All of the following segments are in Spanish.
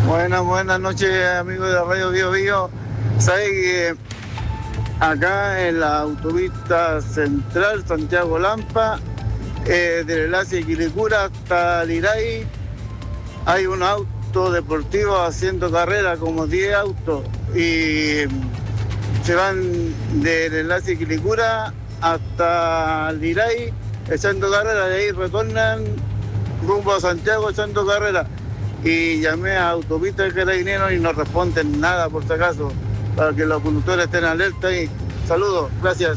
Buenas noches, amigos de Radio Bio Bio. ¿Sabes que acá en la autopista central Santiago Lampa, del enlace de Quilicura hasta Liray, hay un auto deportivo haciendo carrera, como 10 autos, y se van del enlace de Quilicura hasta Liray echando carrera, de ahí retornan rumbo a Santiago echando carrera. Y llamé a Autopista de Carabineros y no responden nada, por si acaso, para que los conductores estén alerta. Y saludos, gracias.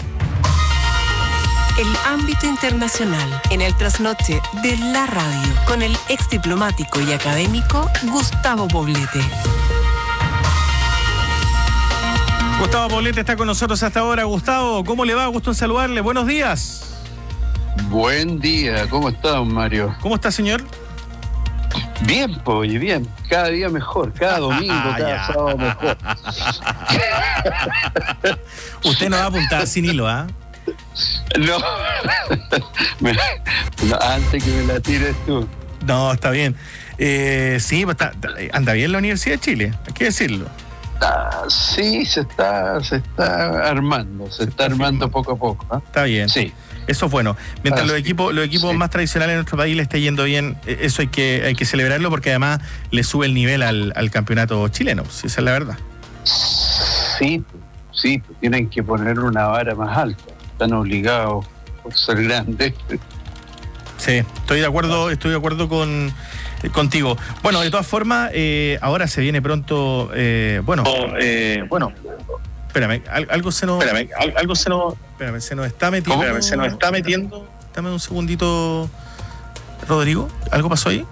El ámbito internacional en el trasnoche de la radio con el ex diplomático y académico Gustavo Poblete. Gustavo Poblete está con nosotros hasta ahora. Gustavo, ¿cómo le va? Gusto en saludarle. Buenos días. Buen día, ¿cómo está, don Mario? ¿Cómo está, señor? Bien, pues, bien. Cada día mejor, cada domingo, cada sábado mejor. Usted no va a apuntar sin hilo, ¿ah? No. No, antes que me la tires tú. No, está bien. Sí, anda bien la Universidad de Chile, hay que decirlo. Sí, se está armando, se está armando poco a poco. ¿Eh? Está bien. Sí. Eso es bueno. Mientras los equipos sí, más tradicionales en nuestro país le esté yendo bien, eso hay que celebrarlo, porque además le sube el nivel al campeonato chileno, si esa es la verdad. Sí, tienen que poner una vara más alta. Están obligados por ser grandes. Sí, estoy de acuerdo contigo. Bueno, de todas formas, ahora se viene pronto, Espérame, se nos está metiendo. Dame un segundito, Rodrigo. ¿Algo pasó ahí?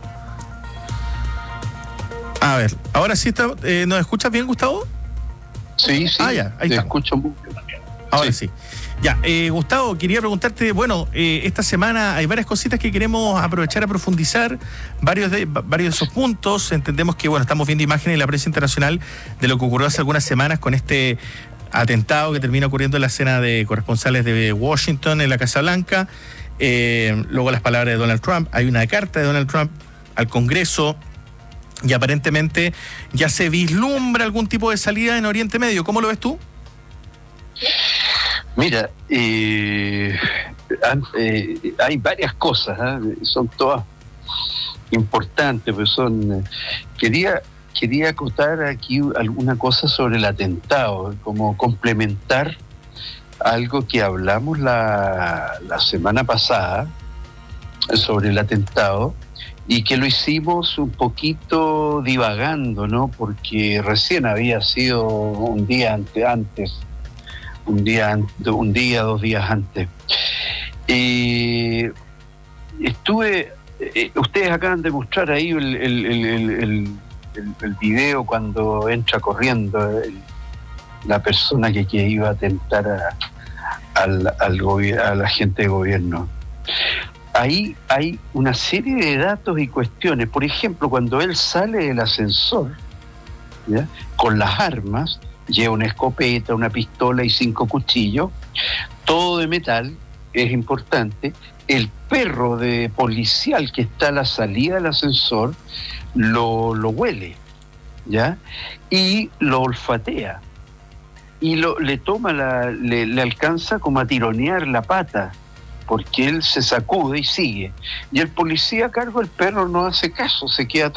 A ver, ahora sí está. ¿Nos escuchas bien, Gustavo? Sí. Ya, ahí te está. Escucho mucho. Ahora sí. Ya, Gustavo, quería preguntarte, esta semana hay varias cositas que queremos aprovechar a profundizar, varios de esos puntos. Entendemos que, estamos viendo imágenes en la prensa internacional de lo que ocurrió hace algunas semanas con este atentado que termina ocurriendo en la cena de corresponsales de Washington en la Casa Blanca. Luego las palabras de Donald Trump. Hay una carta de Donald Trump al Congreso y aparentemente ya se vislumbra algún tipo de salida en Oriente Medio. ¿Cómo lo ves tú? Mira, hay varias cosas, son todas importantes, pues Quería acotar aquí alguna cosa sobre el atentado, como complementar algo que hablamos la semana pasada sobre el atentado, y que lo hicimos un poquito divagando, ¿no? Porque recién había sido un día, 2 días antes. Ustedes acaban de mostrar ahí el video cuando entra corriendo la persona que iba a atentar a la gente de gobierno. Ahí hay una serie de datos y cuestiones. Por ejemplo, cuando él sale del ascensor, ¿ya?, con las armas, lleva una escopeta, una pistola y 5 cuchillos, todo de metal, es importante. El perro de policial que está a la salida del ascensor lo huele, ¿ya?, y lo olfatea, y le alcanza como a tironear la pata, porque él se sacude y sigue, y el policía a cargo del perro no hace caso, se queda